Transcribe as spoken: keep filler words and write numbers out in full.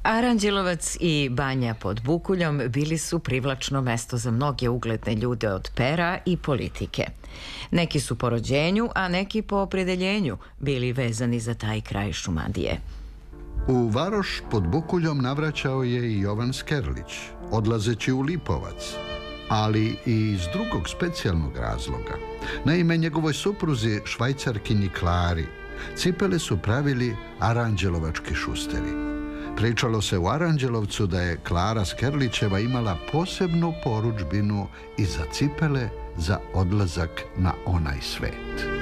Aranđelovac i Banja pod Bukuljom bili su privlačno mesto za mnoge ugledne ljude od pera i politike. Neki su po rođenju, a neki po opredeljenju bili vezani za taj kraj Šumadije. U varoš pod Bukuljom navraćao je i Jovan Skerlić, odlazeći u Lipovac, ali i iz drugog specijalnog razloga. Naime, njegovoj supruzi, švajcarkinji Klari, cipele su pravili aranđelovački šusteri. Pričalo se u Aranđelovcu da je Klara Skerlićeva imala posebnu porudžbinu i za cipele za odlazak na onaj svet.